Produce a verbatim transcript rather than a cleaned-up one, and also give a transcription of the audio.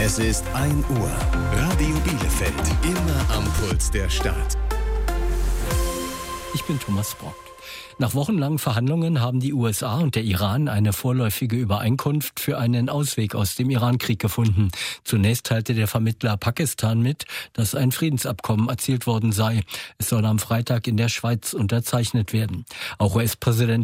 Es ist ein Uhr. Radio Bielefeld. Immer am Puls der Stadt. Ich bin Thomas Brock. Nach wochenlangen Verhandlungen haben die U S A und der Iran eine vorläufige Übereinkunft für einen Ausweg aus dem Irankrieg gefunden. Zunächst teilte der Vermittler Pakistan mit, dass ein Friedensabkommen erzielt worden sei. Es soll am Freitag in der Schweiz unterzeichnet werden. Auch U S-Präsident